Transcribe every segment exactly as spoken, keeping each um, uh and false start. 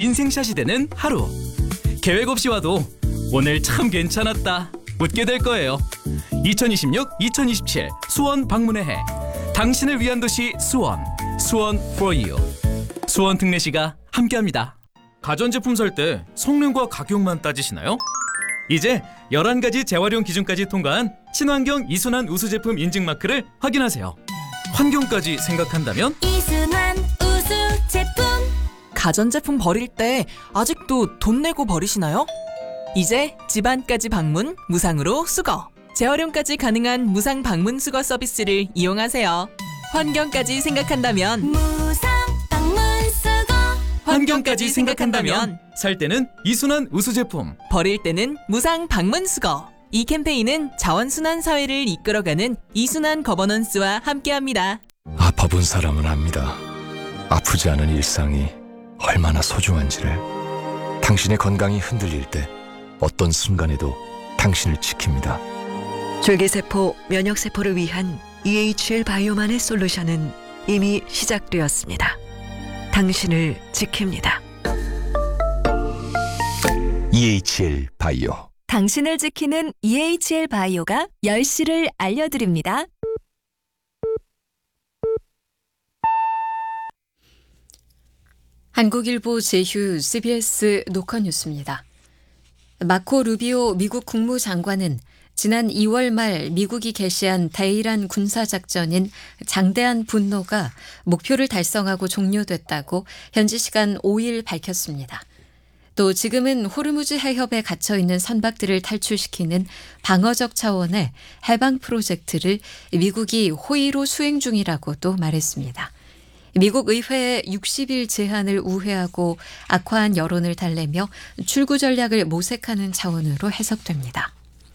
인생샷이 되는 하루. 계획 없이 와도 오늘 참 괜찮았다 웃게 될 거예요. 이천이십육 이천이십칠 수원 방문의 해. 당신을 위한 도시 수원. 수원 for you. 수원 특례시가 함께합니다. 가전제품 살 때 성능과 가격만 따지시나요? 이제 열한 가지 재활용 기준까지 통과한 친환경 이순환 우수 제품 인증 마크를 확인하세요. 환경까지 생각한다면 이순환 우수 제품. 가전제품 버릴 때 아직도 돈 내고 버리시나요? 이제 집안까지 방문 무상으로 수거. 재활용까지 가능한 무상 방문 수거 서비스를 이용하세요. 환경까지 생각한다면 무상 방문 수거. 환경까지 생각한다면 살 때는 이순환 우수 제품, 버릴 때는 무상 방문 수거. 이 캠페인은 자원순환 사회를 이끌어가는 이순환 거버넌스와 함께합니다. 아파본 사람은 압니다. 아프지 않은 일상이 얼마나 소중한지를. 당신의 건강이 흔들릴 때 어떤 순간에도 당신을 지킵니다. 줄기세포, 면역세포를 위한 이에이치엘 바이오만의 솔루션은 이미 시작되었습니다. 당신을 지킵니다. 이에이치엘 바이오. 당신을 지키는 이에이치엘 바이오가 열 시를 알려드립니다. 한국일보 제휴 씨비에스 녹화뉴스입니다. 마코 루비오 미국 국무장관은 지난 이월 말 미국이 개시한 대이란 군사작전인 장대한 분노가 목표를 달성하고 종료됐다고 현지 시간 오 일 밝혔습니다. 또 지금은 호르무즈 해협에 갇혀있는 선박들을 탈출시키는 방어적 차원의 해방 프로젝트를 미국이 호의로 수행 중이라고도 말했습니다. 미국 의회의 육십 일 제한을 우회하고 악화한 여론을 달래며 출구 전략을 모색하는 차원으로 해석됩니다.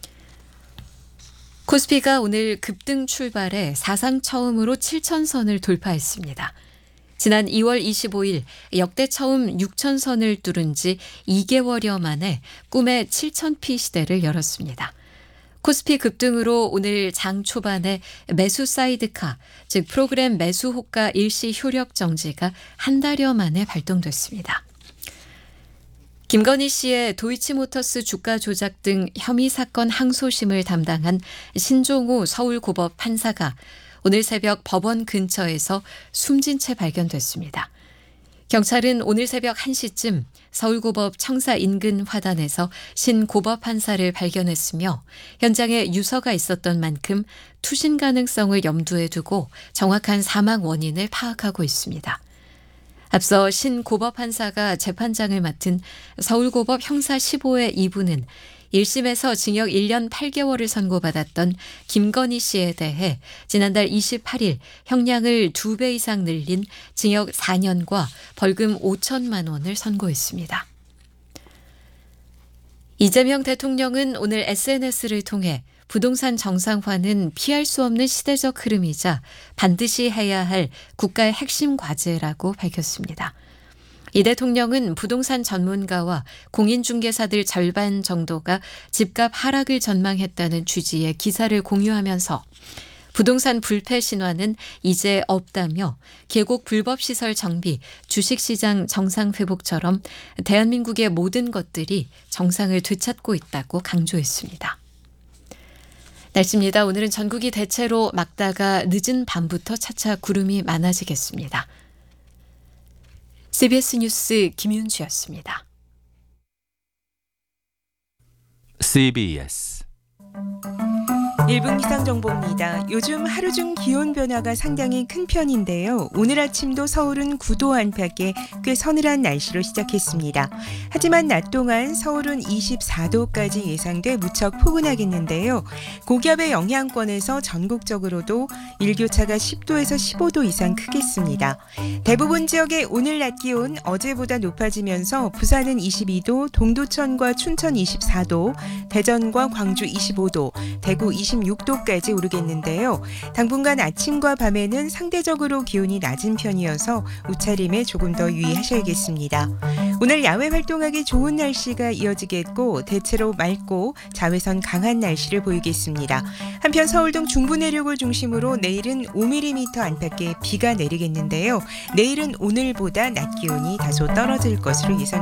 코스피가 오늘 급등 출발해 사상 처음으로 칠천 선을 돌파했습니다. 지난 이월 이십오일 역대 처음 육천 선을 뚫은 지 이 개월여 만에 꿈의 칠천 피 시대를 열었습니다. 코스피 급등으로 오늘 장 초반에 매수 사이드카, 즉 프로그램 매수 호가 일시 효력 정지가 한 달여 만에 발동됐습니다. 김건희 씨의 도이치모터스 주가 조작 등 혐의 사건 항소심을 담당한 신종우 서울고법 판사가 오늘 새벽 법원 근처에서 숨진 채 발견됐습니다. 경찰은 오늘 새벽 한 시쯤 서울고법 청사 인근 화단에서 신 고법 판사를 발견했으며 현장에 유서가 있었던 만큼 투신 가능성을 염두에 두고 정확한 사망 원인을 파악하고 있습니다. 앞서 신 고법 판사가 재판장을 맡은 서울고법 형사 십오 회 이 부는 일 심에서 징역 일 년 팔 개월을 선고받았던 김건희 씨에 대해 지난달 이십팔일 형량을 두 배 이상 늘린 징역 사 년과 벌금 오천만 원을 선고했습니다. 이재명 대통령은 오늘 에스엔에스를 통해 부동산 정상화는 피할 수 없는 시대적 흐름이자 반드시 해야 할 국가의 핵심 과제라고 밝혔습니다. 이 대통령은 부동산 전문가와 공인중개사들 절반 정도가 집값 하락을 전망했다는 취지의 기사를 공유하면서 부동산 불패 신화는 이제 없다며 계곡 불법시설 정비, 주식시장 정상 회복처럼 대한민국의 모든 것들이 정상을 되찾고 있다고 강조했습니다. 날씨입니다. 오늘은 전국이 대체로 맑다가 늦은 밤부터 차차 구름이 많아지겠습니다. 씨비에스 뉴스 김윤주였습니다. 씨비에스 일 분 기상정보입니다. 요즘 하루 중 기온 변화가 상당히 큰 편인데요. 오늘 아침도 서울은 구 도 안팎의 꽤 서늘한 날씨로 시작했습니다. 하지만 낮 동안 서울은 이십사 도까지 예상돼 무척 포근하겠는데요. 고기압의 영향권에서 전국적으로도 일교차가 십 도에서 십오 도 이상 크겠습니다. 대부분 지역의 오늘 낮 기온 어제보다 높아지면서 부산은 이십이 도, 동두천과 춘천 이십사 도, 대전과 광주 이십오 도, 대구 이십육 도까지 오르겠는데요. 당분간 아침과 밤에는 상대적으로 기온이 낮은 편이어서 옷차림에 조금 더 유의하셔야겠습니다. 오늘 야외 활동하기 좋은 날씨가 이어지겠고 대체로 맑고 자외선 강한 날씨를 보이겠습니다. 한편 서울 등 중부 내륙을 중심으로 내일은 오 밀리미터 안팎의 비가 내리겠는데요. 내일은 오늘보다 낮 기온이 다소 떨어질 것으로 예상됩니다.